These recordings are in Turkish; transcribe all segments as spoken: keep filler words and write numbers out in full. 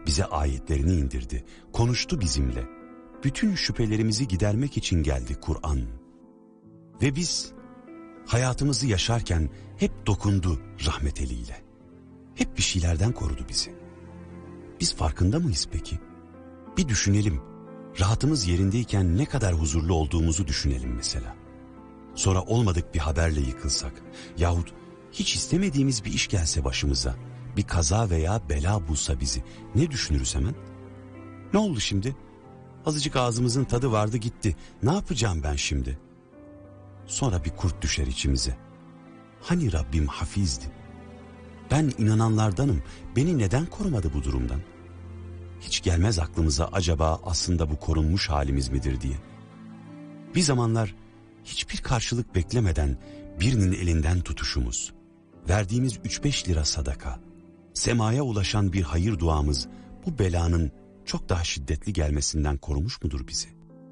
Bize ayetlerini indirdi, konuştu bizimle. Bütün şüphelerimizi gidermek için geldi Kur'an. Ve biz hayatımızı yaşarken hep dokundu rahmet eliyle. Hep bir şeylerden korudu bizi. Biz farkında mıyız peki? Bir düşünelim. Rahatımız yerindeyken ne kadar huzurlu olduğumuzu düşünelim mesela. Sonra olmadık bir haberle yıkılsak yahut hiç istemediğimiz bir iş gelse başımıza, bir kaza veya bela bulsa bizi, ne düşünürüz hemen? Ne oldu şimdi? Azıcık ağzımızın tadı vardı gitti. Ne yapacağım ben şimdi? Sonra bir kurt düşer içimize. Hani Rabbim hafizdi? Ben inananlardanım. Beni neden korumadı bu durumdan? Hiç gelmez aklımıza acaba aslında bu korunmuş halimiz midir diye. Bir zamanlar hiçbir karşılık beklemeden birinin elinden tutuşumuz, verdiğimiz üç beş lira sadaka, semaya ulaşan bir hayır duamız bu belanın çok daha şiddetli gelmesinden korumuş mudur bizi?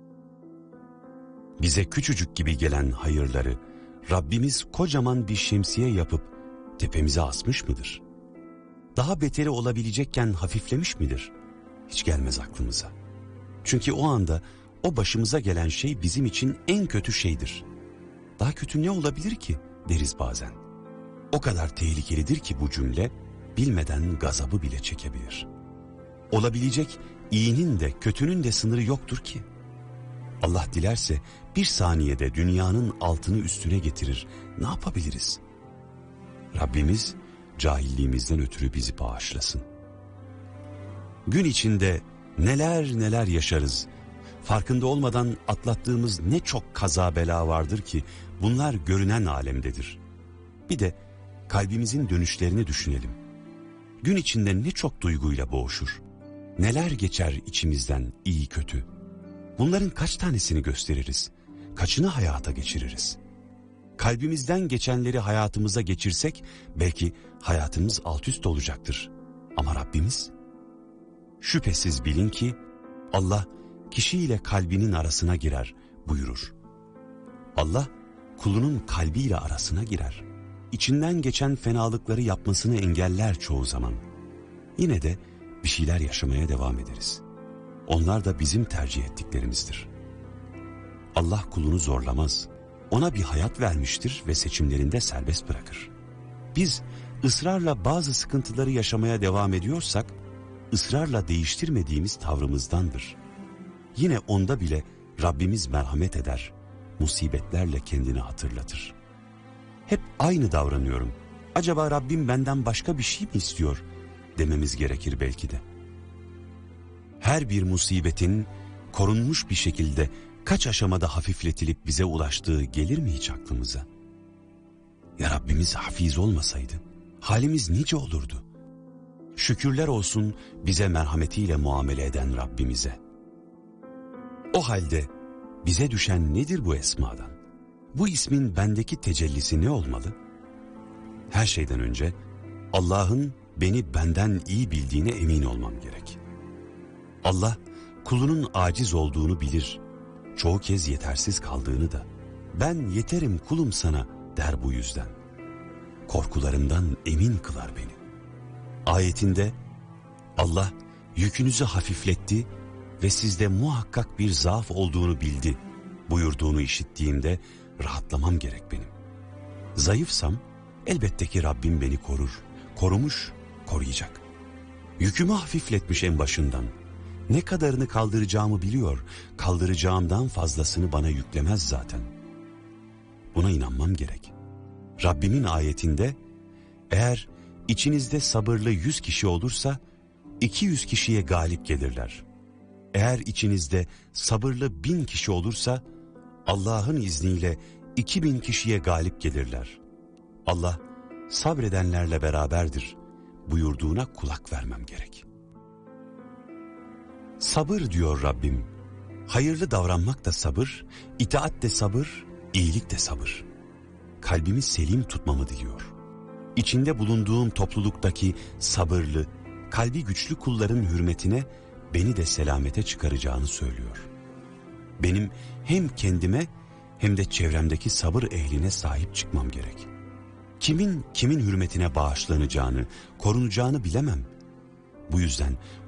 Bize küçücük gibi gelen hayırları Rabbimiz kocaman bir şemsiye yapıp tepemize asmış mıdır? Daha beteri olabilecekken hafiflemiş midir? Hiç gelmez aklımıza. Çünkü o anda o başımıza gelen şey bizim için en kötü şeydir. Daha kötü ne olabilir ki deriz bazen. O kadar tehlikelidir ki bu cümle bilmeden gazabı bile çekebilir. Olabilecek iyinin de kötünün de sınırı yoktur ki. Allah dilerse bir saniyede dünyanın altını üstüne getirir. Ne yapabiliriz? Rabbimiz cahilliğimizden ötürü bizi bağışlasın. Gün içinde neler neler yaşarız. Farkında olmadan atlattığımız ne çok kaza bela vardır ki bunlar görünen alemdedir. Bir de kalbimizin dönüşlerini düşünelim. Gün içinde ne çok duyguyla boğuşur. Neler geçer içimizden iyi kötü. Bunların kaç tanesini gösteririz? Kaçını hayata geçiririz? Kalbimizden geçenleri hayatımıza geçirsek belki hayatımız alt üst olacaktır. Ama Rabbimiz? Şüphesiz bilin ki Allah kişiyle kalbinin arasına girer buyurur. Allah kulunun kalbiyle arasına girer. İçinden geçen fenalıkları yapmasını engeller çoğu zaman. Yine de bir şeyler yaşamaya devam ederiz. Onlar da bizim tercih ettiklerimizdir. Allah kulunu zorlamaz. Ona bir hayat vermiştir ve seçimlerinde serbest bırakır. Biz ısrarla bazı sıkıntıları yaşamaya devam ediyorsak, ısrarla değiştirmediğimiz tavrımızdandır. Yine onda bile Rabbimiz merhamet eder, musibetlerle kendini hatırlatır. Hep aynı davranıyorum. Acaba Rabbim benden başka bir şey mi istiyor dememiz gerekir belki de. Her bir musibetin korunmuş bir şekilde kaç aşamada hafifletilip bize ulaştığı gelir mi hiç aklımıza? Ya Rabbimiz hafiz olmasaydı halimiz nice olurdu? Şükürler olsun bize merhametiyle muamele eden Rabbimize. O halde bize düşen nedir bu esmadan? Bu ismin bendeki tecellisi ne olmalı? Her şeyden önce Allah'ın beni benden iyi bildiğine emin olmam gerek. Allah kulunun aciz olduğunu bilir, çoğu kez yetersiz kaldığını da. Ben yeterim kulum sana der bu yüzden. Korkularımdan emin kılar beni. Ayetinde Allah yükünüzü hafifletti ve sizde muhakkak bir zaaf olduğunu bildi buyurduğunu işittiğimde rahatlamam gerek benim. Zayıfsam elbette ki Rabbim beni korur, korumuş, koruyacak. Yükümü hafifletmiş en başından. Ne kadarını kaldıracağımı biliyor, kaldıracağımdan fazlasını bana yüklemez zaten. Buna inanmam gerek. Rabbimin ayetinde eğer içinizde sabırlı yüz kişi olursa iki yüz kişiye galip gelirler. Eğer içinizde sabırlı bin kişi olursa Allah'ın izniyle iki bin kişiye galip gelirler. Allah sabredenlerle beraberdir buyurduğuna kulak vermem gerek. Sabır diyor Rabbim. Hayırlı davranmak da sabır, itaat de sabır, iyilik de sabır. Kalbimi selim tutmamı diliyor. İçinde bulunduğum topluluktaki sabırlı, kalbi güçlü kulların hürmetine beni de selamete çıkaracağını söylüyor. Benim hem kendime hem de çevremdeki sabır ehline sahip çıkmam gerek. Kimin kimin hürmetine bağışlanacağını, korunacağını bilemem. Bu yüzden